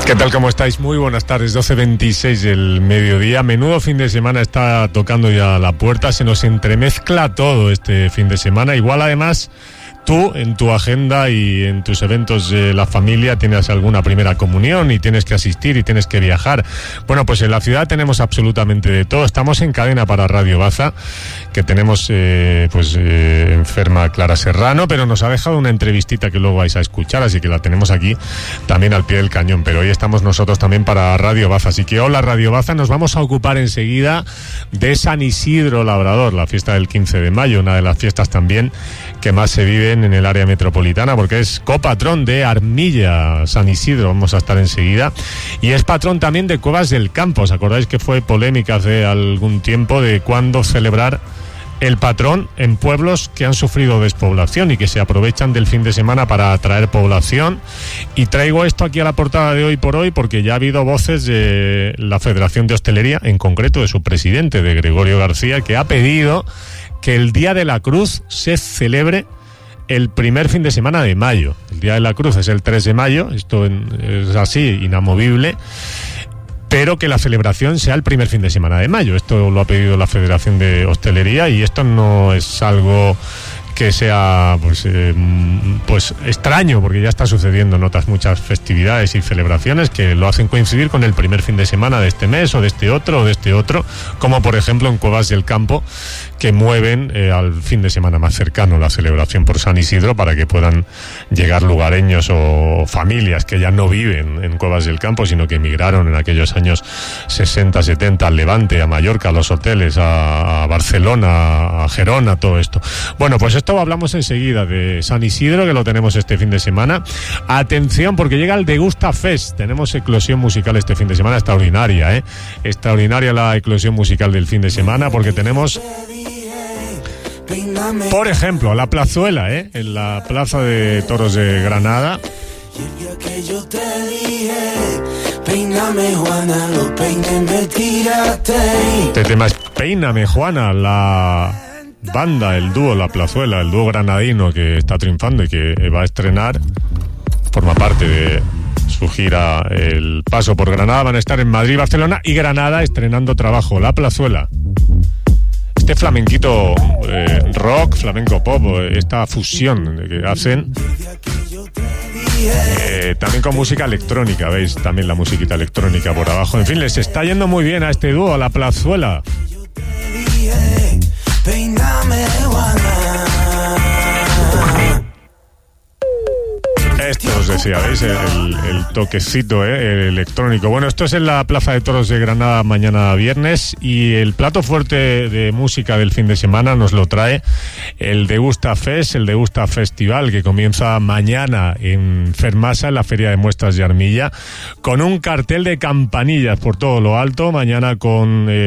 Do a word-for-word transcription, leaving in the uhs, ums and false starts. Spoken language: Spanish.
¿Qué tal? ¿Cómo estáis? Muy buenas tardes, doce veintiséis del mediodía. Menudo fin de semana está tocando ya la puerta. Se nos entremezcla todo este fin de semana. Igual, además, tú en tu agenda y en tus eventos de la familia tienes alguna primera comunión y tienes que asistir y tienes que viajar. Bueno, pues en la ciudad tenemos absolutamente de todo. Estamos en cadena para Radio Baza, que tenemos eh, pues eh, enferma Clara Serrano, pero nos ha dejado una entrevistita que luego vais a escuchar, así que la tenemos aquí también al pie del cañón. Pero hoy estamos nosotros también para Radio Baza, así que hola Radio Baza. Nos vamos a ocupar enseguida de San Isidro Labrador, la fiesta del quince de mayo, una de las fiestas también que más se viven en el área metropolitana, porque es copatrón de Armilla, San Isidro. Vamos a estar enseguida. Y es patrón también de Cuevas del Campo. ¿Os acordáis que fue polémica hace algún tiempo de cuándo celebrar el patrón en pueblos que han sufrido despoblación y que se aprovechan del fin de semana para atraer población? Y traigo esto aquí a la portada de Hoy por Hoy porque ya ha habido voces de la Federación de Hostelería, en concreto de su presidente, de Gregorio García, que ha pedido que el Día de la Cruz se celebre el primer fin de semana de mayo. El Día de la Cruz es el tres de mayo, esto es así, inamovible, pero que la celebración sea el primer fin de semana de mayo. Esto lo ha pedido la Federación de Hostelería y esto no es algo que sea pues, eh, pues extraño, porque ya está sucediendo en otras muchas festividades y celebraciones que lo hacen coincidir con el primer fin de semana de este mes o de este otro o de este otro, como por ejemplo en Cuevas del Campo, que mueven eh, al fin de semana más cercano la celebración por San Isidro para que puedan llegar lugareños o familias que ya no viven en Cuevas del Campo, sino que emigraron en aquellos años sesenta, setenta al Levante, a Mallorca, a los hoteles, a, a Barcelona, a Gerona, todo esto. Bueno, pues esto hablamos enseguida de San Isidro, que lo tenemos este fin de semana. Atención, porque llega el Degusta Fest. Tenemos eclosión musical este fin de semana, extraordinaria, ¿eh? Extraordinaria la eclosión musical del fin de semana, porque tenemos, por ejemplo, la plazuela, ¿eh? En la Plaza de Toros de Granada. Este tema es Peíname, Juana, la banda, el dúo La Plazuela, el dúo granadino que está triunfando y que va a estrenar, forma parte de su gira El Paso por Granada. Van a estar en Madrid, Barcelona y Granada estrenando trabajo. La Plazuela, este flamenquito eh, rock, flamenco pop, esta fusión que hacen eh, también con música electrónica, veis también la musiquita electrónica por abajo. En fin, les está yendo muy bien a este dúo, a La Plazuela. Esto os decía, ¿veis? El, el toquecito, ¿eh? El electrónico. Bueno, esto es en la Plaza de Toros de Granada mañana viernes, y el plato fuerte de música del fin de semana nos lo trae el Degusta Fest, el Degusta Festival, que comienza mañana en Fermasa, en la Feria de Muestras de Armilla, con un cartel de campanillas por todo lo alto. Mañana con... Eh,